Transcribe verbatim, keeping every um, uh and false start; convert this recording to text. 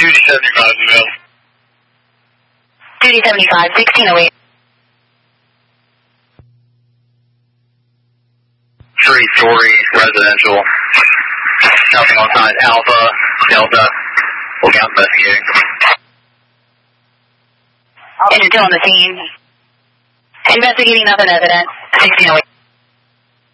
Duty seventy-five is available. Duty seventy-five, sixteen oh eight. Three-story residential. Nothing on signs. Alpha, Delta. Looking out investigating. Engine two on the scene. Investigating nothing evident. sixteen oh eight.